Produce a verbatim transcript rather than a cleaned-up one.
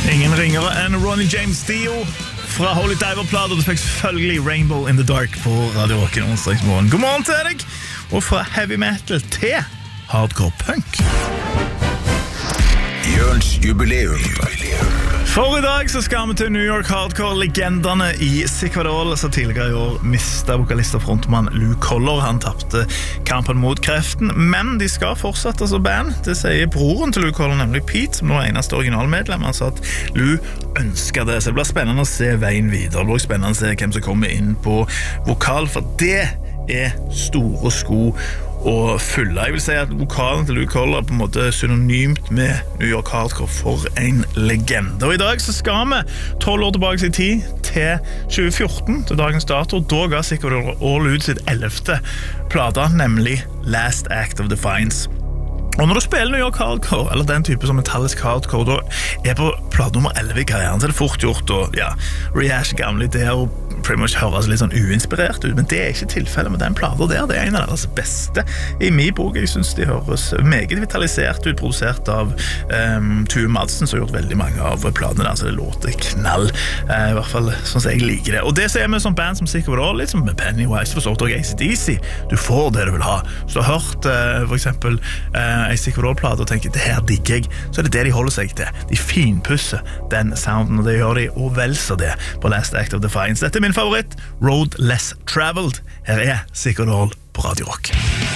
Ingen ringere enn Ronny James Dio fra Holy Diver-plater. Du fikk selvfølgelig Rainbow in the Dark på Radio Rock en onsdagsmorgen. God morgen til deg, og fra heavy metal til hardcore punk. Jørns jubileum. For i dag så skal vi til New York hardcore-legendene i Sick of It All, som tidligere i år mistet vokalist og frontmann Lou Koller. Han tappte kampen mot kreften, men de skal fortsette som band. Det sier broren til Lou Koller, nemlig Pete, som nå er eneste originalmedlem. Han sa at Lou ønsket det, så det blir spennende å se veien videre. Det blir spennende å se hvem som kommer inn på vokal, for det er store sko og fylle. Jeg vil si at vokalen til Lou Koller er på en måte synonymt med New York hardcore for en legende. Og i dag så skal vi tolv år tilbake i tid til tjue fjorten, til dagens dato. Da ga Sick of It All ut sitt ellevte plata, nemlig Last Act of Defiance. Og når du spiller New York hardcore, eller den type som metallisk hardcore, da er på plate nummer elleve i karrieren, så er det fort gjort å ja, rehash gamle ideer og pretty much høres litt sånn uinspirert ut, men det er ikke tilfellet med den plata der. Det er en av deres beste i min bok. Jeg synes de høres meget vitalisert ut, produsert av um, Tue Madsen, som har gjort veldig mange av platene der, så det låter knall. Uh, I hvert fall sånn som jeg liker det. Og det ser vi som band som Sick of It All, litt som med Pennywise, for så vidt også A C D C. Du får det du vil ha. Så du har hørt uh, for eksempel uh, A Sick of It All-plate og tenker, det her digger jeg, så er det det de holder seg til. De finpusser den sounden, og det gjør de, og vel så det på Last Act of Defiance. Dette er min favoritt, Road Less Traveled. Her er Sick of It All på Radio Rock.